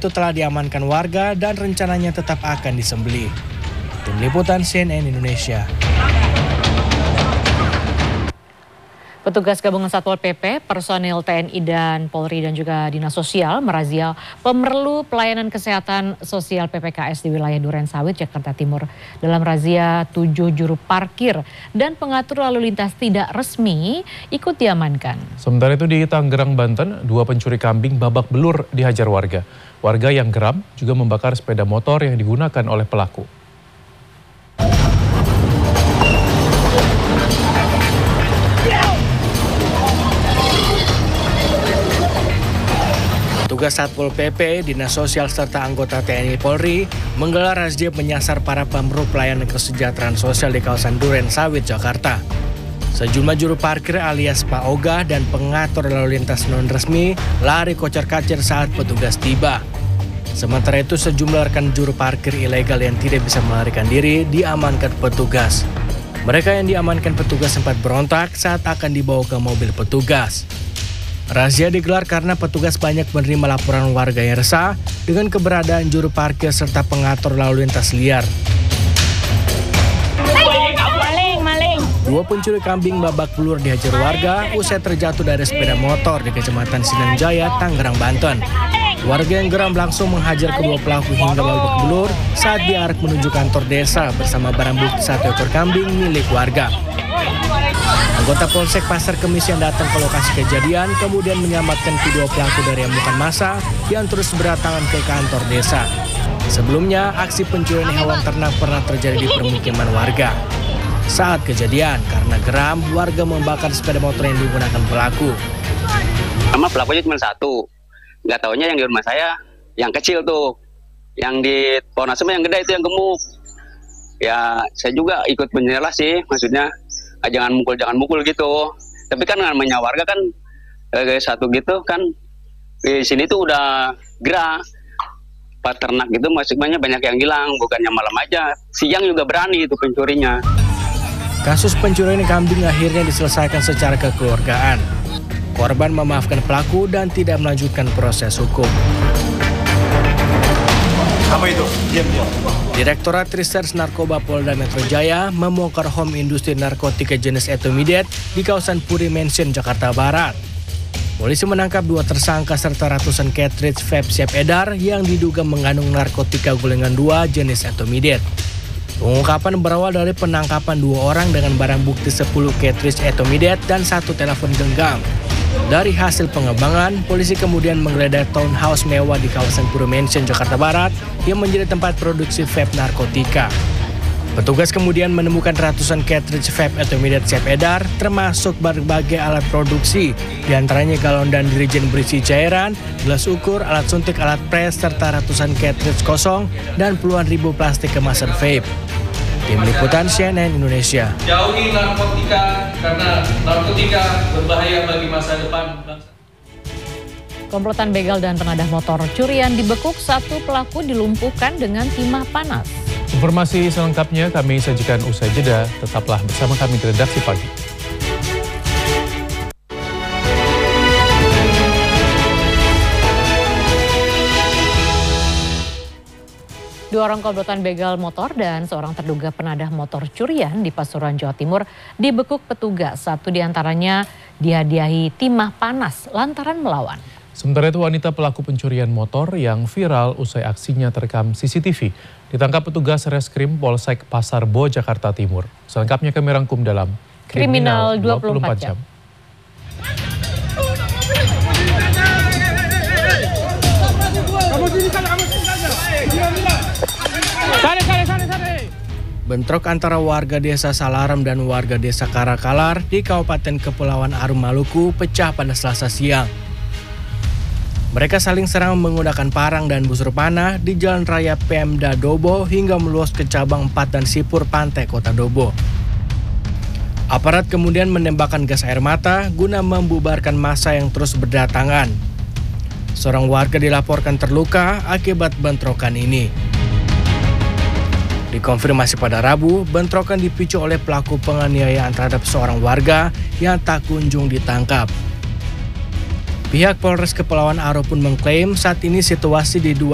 itu telah diamankan warga dan rencananya tetap akan disembelih. Tim Liputan CNN Indonesia. Petugas gabungan Satpol PP, personil TNI dan Polri dan juga Dinas Sosial merazia pemerlu pelayanan kesehatan sosial PPKS di wilayah Durensawit, Jakarta Timur. Dalam razia 7 juru parkir dan pengatur lalu lintas tidak resmi ikut diamankan. Sementara itu di Tangerang, Banten, 2 pencuri kambing babak belur dihajar warga. Warga yang geram juga membakar sepeda motor yang digunakan oleh pelaku. Petugas Satpol PP, Dinas Sosial serta anggota TNI Polri menggelar razia menyasar para pemerlu pelayanan kesejahteraan sosial di kawasan Durensawit, Jakarta. Sejumlah juru parkir alias Pak Ogah dan pengatur lalu lintas non-resmi lari kocar-kacir saat petugas tiba. Sementara itu sejumlah rekan juru parkir ilegal yang tidak bisa melarikan diri diamankan petugas. Mereka yang diamankan petugas sempat berontak saat akan dibawa ke mobil petugas. Razia digelar karena petugas banyak menerima laporan warga yang resah dengan keberadaan juru parkir serta pengatur lalu lintas liar. Maling. 2 pencuri kambing babak belur dihajar warga usai terjatuh dari sepeda motor di Kecamatan Sindang Jaya, Tangerang, Banten. Warga yang geram langsung menghajar kedua pelaku hingga babak belur saat diarak menuju kantor desa bersama barang bukti 1 ekor kambing milik warga. Anggota Polsek Pasar Kemis yang datang ke lokasi kejadian kemudian menyelamatkan kedua pelaku dari amukan massa yang terus berdatangan ke kantor desa. Sebelumnya, aksi pencurian hewan ternak pernah terjadi di permukiman warga. Saat kejadian, karena geram, warga membakar sepeda motor yang digunakan pelaku. Sama pelakunya cuma 1. Nggak taunya yang di rumah saya, yang kecil tuh. Yang di Ponasem yang gede itu yang gemuk. Ya, saya juga ikut menyela sih, maksudnya. Jangan mukul gitu. Tapi kan namanya warga kan satu gitu kan di sini tuh udah gerah. Peternak gitu masih banyak yang hilang, bukannya malam aja. Siang juga berani itu pencurinya. Kasus pencurian kambing akhirnya diselesaikan secara kekeluargaan. Korban memaafkan pelaku dan tidak melanjutkan proses hukum. Apa itu? Diam. Direktorat Reserse Narkoba Polda Metro Jaya membongkar home industri narkotika jenis Etomidet di kawasan Puri Mansion, Jakarta Barat. Polisi menangkap 2 tersangka serta ratusan cartridge vape siap edar yang diduga mengandung narkotika golongan 2 jenis Etomidet. Pengungkapan berawal dari penangkapan 2 orang dengan barang bukti 10 cartridge Etomidet dan 1 telepon genggam. Dari hasil pengembangan, polisi kemudian menggeledah townhouse mewah di kawasan Puri Mansion, Jakarta Barat yang menjadi tempat produksi vape narkotika. Petugas kemudian menemukan ratusan cartridge vape Etomidet siap edar, termasuk berbagai alat produksi, diantaranya galon dan dirijen berisi cairan, gelas ukur, alat suntik, alat pres, serta ratusan cartridge kosong dan puluhan ribu plastik kemasan vape. Tim Liputan CNN Indonesia. Jauhi narkotika karena narkotika berbahaya bagi masa depan bangsa. Komplotan begal dan penadah motor curian dibekuk, 1 pelaku dilumpuhkan dengan timah panas. Informasi selengkapnya kami sajikan usai jeda. Tetaplah bersama kami di Redaksi Pagi. Dua orang komplotan begal motor dan seorang terduga penadah motor curian di Pasuruan, Jawa Timur dibekuk petugas. 1 diantaranya dihadiahi timah panas lantaran melawan. Sementara itu wanita pelaku pencurian motor yang viral usai aksinya terekam CCTV ditangkap petugas Reskrim Polsek Pasar Bo, Jakarta Timur. Selengkapnya kami rangkum dalam Kriminal 24 jam. Bentrok antara warga desa Salaram dan warga desa Karakalar di Kabupaten Kepulauan Arum, Maluku pecah pada Selasa siang. Mereka saling serang menggunakan parang dan busur panah di Jalan Raya Pemda Dobo hingga meluas ke cabang 4 dan Sipur Pantai Kota Dobo. Aparat kemudian menembakkan gas air mata guna membubarkan massa yang terus berdatangan. Seorang warga dilaporkan terluka akibat bentrokan ini. Dikonfirmasi pada Rabu, bentrokan dipicu oleh pelaku penganiayaan terhadap seorang warga yang tak kunjung ditangkap. Pihak Polres Kepulauan Arum pun mengklaim saat ini situasi di dua